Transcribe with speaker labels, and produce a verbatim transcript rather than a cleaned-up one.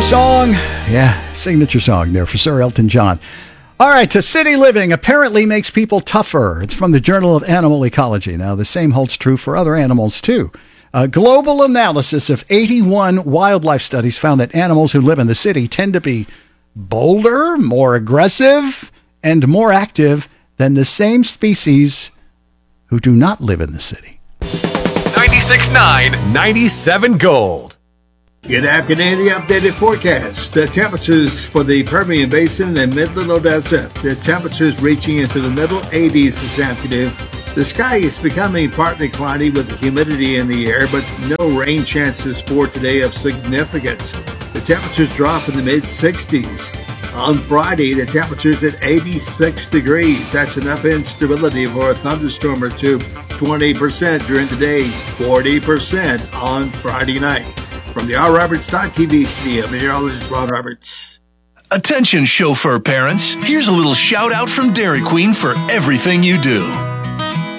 Speaker 1: Your song. Yeah, signature song there for Sir Elton John. All right, to city living apparently makes people tougher. It's from the Journal of Animal Ecology. Now, the same holds true for other animals, too. A global analysis of eighty-one wildlife studies found that animals who live in the city tend to be bolder, more aggressive, and more active than the same species who do not live in the city.
Speaker 2: ninety-six point nine, ninety-seven Gold.
Speaker 3: Good afternoon, the updated forecast. The temperatures for the Permian Basin and Midland Odessa. The temperatures reaching into the middle eighties this afternoon. The sky is becoming partly cloudy with the humidity in the air, but no rain chances for today of significance. The temperatures drop in the mid sixties. On Friday, the temperature's at eighty-six degrees. That's enough instability for a thunderstorm or two. twenty percent during the day, forty percent on Friday night. From the R Roberts T V studio, meteorologist Ron Roberts.
Speaker 4: Attention chauffeur parents, here's a little shout out from Dairy Queen for everything you do.